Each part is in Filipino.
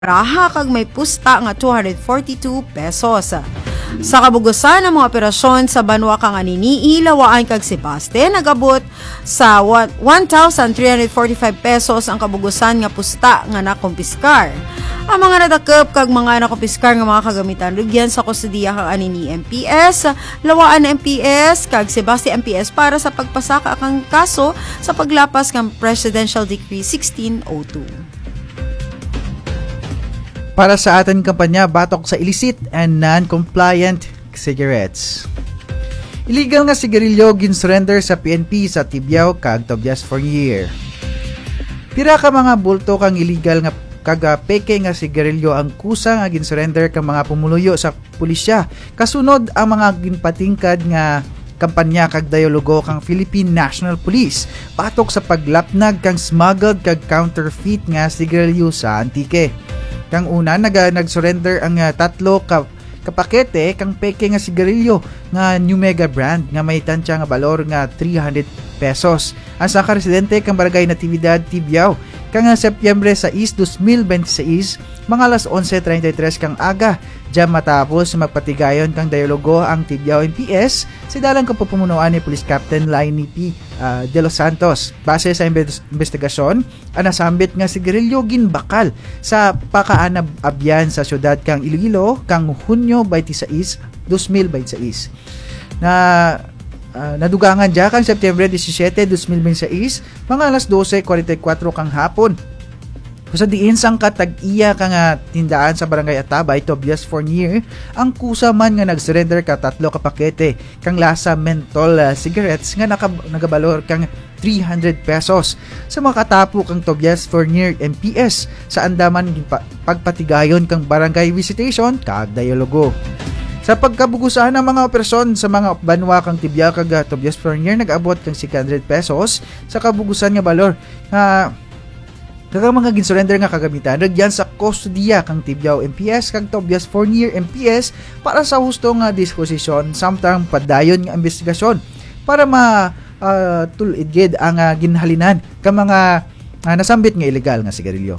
raha kag may pusta nga 242 pesos. Sa kabugusan ng mga operasyon sa banwa kang Anini, Ilawaan kag Sebaste, nagabot sa 1,345 pesos ang kabugusan nga pusta nga nakumpiskar. Ang mga nadakip kag mga nakumpiskar nga mga kagamitan rugyan sa kustudiya kang Anini MPS, Lawaan MPS kag Sebaste MPS para sa pagpasaka kang kaso sa paglapas kang Presidential Decree 1602. Para sa ating kampanya, batok sa illicit and non-compliant cigarettes. Illegal nga sigarilyo gin-surrender sa PNP sa Tibiao kag Tobias for year. Pira ka mga bulto kang illegal nga kag peke nga sigarilyo ang kusa nga gin-surrender kang mga pumuluyo sa pulisya. Kasunod ang mga ginpatingkad nga kampanya kag dialogo kang Philippine National Police batok sa paglapnag kang smuggled kag counterfeit nga sigarilyo sa Antique. Kang una nag-surrender ang tatlo kapakete kang peke nga sigarilyo nga New Mega brand nga may tansya nga balor nga 300 pesos. Ang sa residente kang Barangay Natividad Tibiao kang Setyembre 6, 2026 mga alas 11:33 kang aga diyan matapos magpatigayon kang dialogo ang Tibiao MPS sa dalang kapupumunuan ni Police Captain Laini P. De Los Santos. Base sa investigasyon, ang nasambit nga sigarilyo ginbakal sa pakaanab abyan sa syudad kang Iloilo kang Hunyo 26, 2026. Nadugangan dya kang September 17, 2026 mga alas 12:44 kang hapon. Sa diin sang katag-iya ka nga tindaan sa Barangay Atabay, Tobias Fournier, ang kusa man nga nag-surrender ka tatlo ka pakete kang lasa menthol cigarettes nga nagabalor kang 300 pesos. Sa mga katapo kang Tobias Fournier MPS sa andaman pagpatigayon kang barangay visitation kag dialogo. Sa pagkabugusan ng mga operasyon sa mga banwa kang Tibiao kag Tobias Fournier nag-abot kang 600 pesos sa kabugusan nga balor mga ginsurrender nga kagamitan ragyan sa kustudiya kang Tibiao MPS kag Tobias Fournier MPS para sa husto nga disposisyon samtang padayon nga investigasyon para tulid ang ginhalinan ka mga nasambit nga ilegal nga sigarilyo.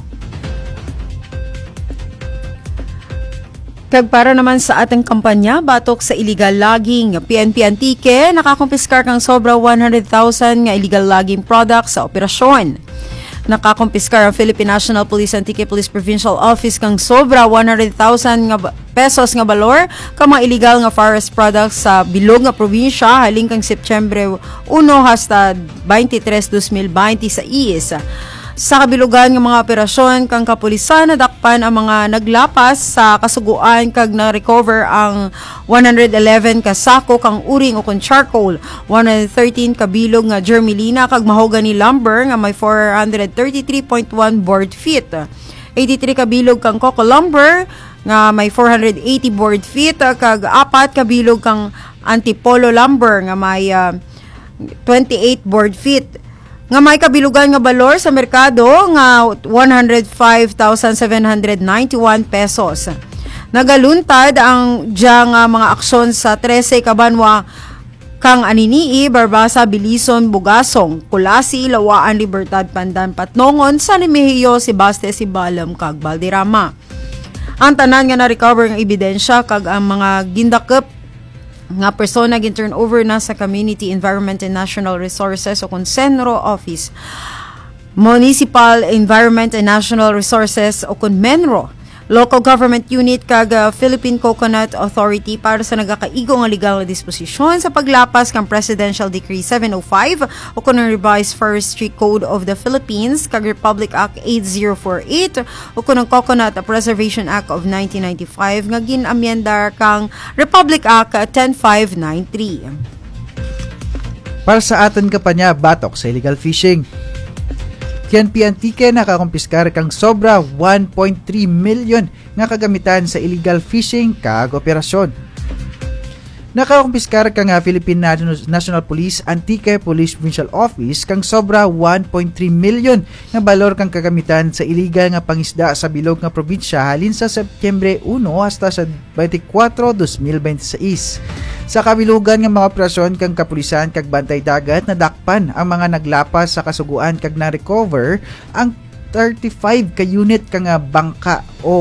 Kag para naman sa ating kampanya, batok sa illegal logging, PNP Antique, nakakumpiskar kang sobra 100,000 nga illegal logging products sa operasyon. Nakakumpiskar ang Philippine National Police Antique Police Provincial Office kang sobra 100,000 nga pesos nga balor ka mga illegal nga forest products sa bilog nga probinsya haling kang September 1 hasta 23, 2020 sa IS. Sa kabilugan ng mga operasyon kang kapulisan nadakpan ang mga naglapas sa kasuguan kag na-recover ang 111 ka sako kang uring o kung charcoal, 113 ka bilog nga germelina kag mahogany lumber nga may 433.1 board feet, 83 ka bilog kang coco lumber nga may 480 board feet kag 4 ka bilog kang antipolo lumber nga may 28 board feet. Nga may kabilugan nga balor sa merkado nga 105,791 pesos. Nagaluntad ang diyang mga aksyon sa 13 kabanwa kang Anini, Barbasa, Bilison, Bugasong, Kulasi, Lawaan, Libertad, Pandan, Patnongon, San Emilio, Sebaste, Sibalam, kag Valderrama. Ang tanan nga na-recover ng ebidensya kag ang mga gindakep nga persona gin-turn over na sa Community Environment and National Resources o Consenro Office, Municipal Environment and National Resources o Conmenro, Local Government Unit kag Philippine Coconut Authority para sa nagakaigo nga legal na disposisyon sa paglapas kang Presidential Decree 705 o kung Revised Forestry Code of the Philippines kag Republic Act 8048 o kung Coconut Preservation Act of 1995 nga ginamyendar kang Republic Act 10593. Para sa aton kampanya, batok sa illegal fishing. PNP Antique nakakumpiskar kang sobra 1.3 million nga kagamitan sa illegal fishing kag operasyon. Nakakumpiskar kang Philippine National Police Antique Police Provincial Office kang sobra 1.3 million nga balor kang kagamitan sa illegal nga pangisda sa bilog nga probinsya halin sa September 1 hasta sa 24, 2026. Sa kabilugan ng mga operasyon kang kapulisan kag bantay dagat nadakpan ang mga naglapas sa kasuguan kag na-recover ang 35 ka unit ka nga bangka o